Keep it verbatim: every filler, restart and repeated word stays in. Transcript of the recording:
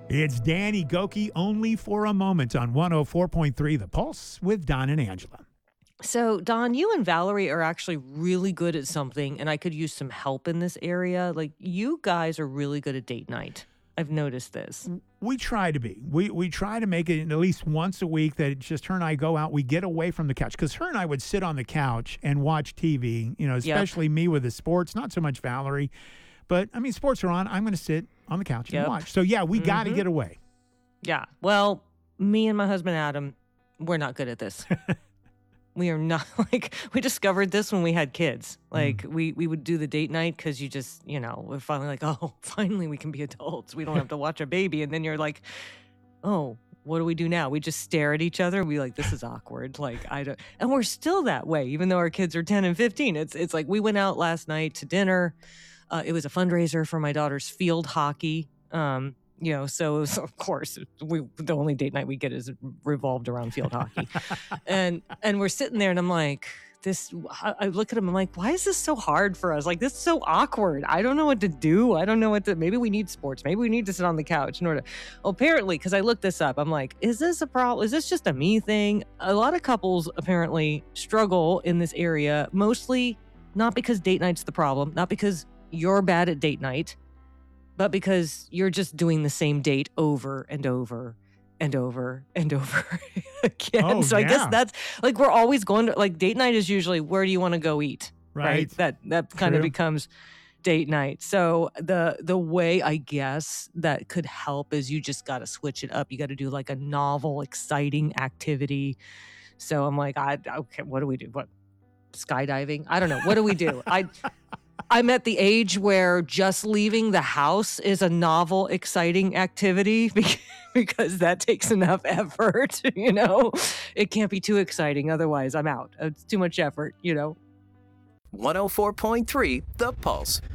It's Danny Gokey only for a moment on one oh four point three The Pulse with Don and Angela. So, Don, you and Valerie are actually really good at something, and I could use some help in this area. Like, you guys are really good at date night. I've noticed this. We try to be. We we try to make it at least once a week that it's just her and I go out. We get away from the couch because her and I would sit on the couch and watch T V, you know, especially yep. me with the sports, not so much Valerie. But, I mean, sports are on. I'm going to sit on the couch yep. and watch. So, yeah, we mm-hmm. got to get away. Yeah. Well, me and my husband, Adam, we're not good at this. We are not, like, we discovered this when we had kids. Like, mm. we, we would do the date night because you just, you know, we're finally like, oh, finally we can be adults. We don't have to watch a baby. And then you're like, oh, what do we do now? We just stare at each other. We like, this is awkward. Like, I don't, and we're still that way, even though our kids are ten and fifteen. It's, it's like we went out last night to dinner. Uh, it was a fundraiser for my daughter's field hockey. Um, You know, so, so of course, we the only date night we get is revolved around field hockey, and and we're sitting there, and I'm like, this. I look at him, I'm like, why is this so hard for us? Like, this is so awkward. I don't know what to do. I don't know what to. Maybe we need sports. Maybe we need to sit on the couch in order. Well, apparently, because I looked this up, I'm like, is this a problem? Is this just a me thing? A lot of couples apparently struggle in this area, mostly not because date night's the problem, not because you're bad at date night, but because you're just doing the same date over and over and over and over again. Oh, so yeah. I guess that's like, we're always going to, like, date night is usually, where do you want to go eat? Right. right? That that kind True. of becomes date night. So the the way, I guess, that could help is you just got to switch it up. You got to do like a novel, exciting activity. So I'm like, I okay, what do we do? What? Skydiving? I don't know. What do we do? I I'm at the age where just leaving the house is a novel, exciting activity because that takes enough effort, you know? It can't be too exciting, otherwise I'm out. It's too much effort, you know? one oh four point three The Pulse.